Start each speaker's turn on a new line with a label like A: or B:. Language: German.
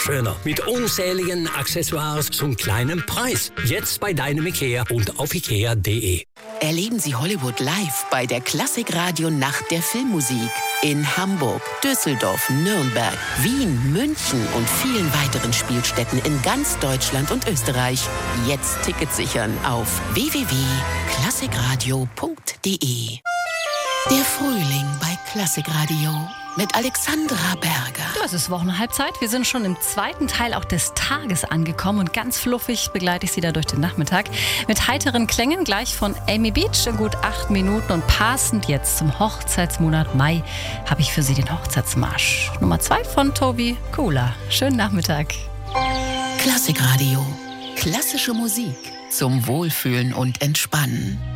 A: schöner. Mit unzähligen Accessoires zum kleinen Preis. Jetzt bei deinem Ikea und auf ikea.de.
B: Erleben Sie Hollywood live bei der Klassikradio Nacht der Filmmusik. In Hamburg, Düsseldorf, Nürnberg, Wien, München und vielen weiteren Spielstätten in ganz Deutschland und Österreich. Jetzt Tickets sichern auf www.klassikradio.de. Der Frühling bei Klassikradio mit Alexandra Berger.
C: Es ist Wochenhalbzeit. Wir sind schon im zweiten Teil auch des Tages angekommen und ganz fluffig begleite ich Sie da durch den Nachmittag mit heiteren Klängen gleich von Amy Beach in gut 8 Minuten und passend jetzt zum Hochzeitsmonat Mai habe ich für Sie den Hochzeitsmarsch Nummer 2 von Tobi Kula. Schönen Nachmittag.
B: Klassikradio. Klassische Musik zum Wohlfühlen und Entspannen.